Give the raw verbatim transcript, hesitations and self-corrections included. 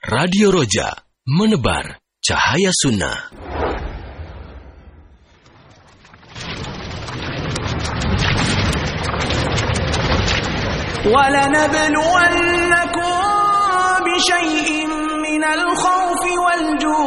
Radio Roja, menebar cahaya sunnah. وَلَنَبْلُوَنَّكُمْ بِشَيْءٍ مِّنَ الْخَوْفِ وَالْجُوعِ